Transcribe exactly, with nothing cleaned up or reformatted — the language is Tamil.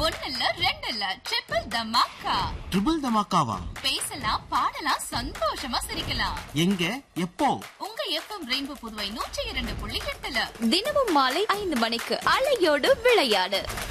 ஒன்னு இல்ல ரெண்டு இல்ல ட்ரிபிள் தமாக்கா. ட்ரிபிள் தமாக்காவா? பேசலாம் பாடலாம் சந்தோஷமா சிரிக்கலாம். எங்க எப்போ? உங்க எஃப்எம் ரெயின்போ புதுவை நூற்றி இரண்டு புள்ளி எட்டுல தினமும் மாலை ஐந்து மணிக்கு அலையோடு விளையாடு.